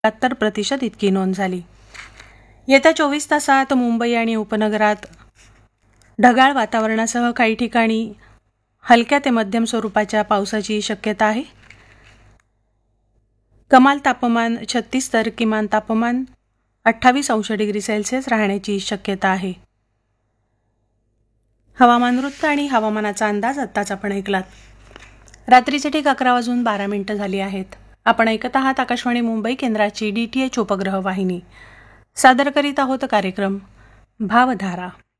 73% इतकी नोंद झाली. येत्या 24 तासात मुंबई आणि उपनगरात ढगाळ वातावरणासह काही ठिकाणी हलक्या ते मध्यम स्वरूपाच्या पावसाची शक्यता आहे. कमाल तापमान 36 तर किमान तापमान 28°C राहण्याची शक्यता आहे. हवामान वृत्त आणि हवामानाचा अंदाज आत्ताच आपण ऐकलात. रात्रीचे ठीक 11:12 झाली आहेत. आपण ऐकत आहात आकाशवाणी मुंबई केंद्राची DTH उपग्रह वाहिनी. सादर करीत आहोत कार्यक्रम भावधारा.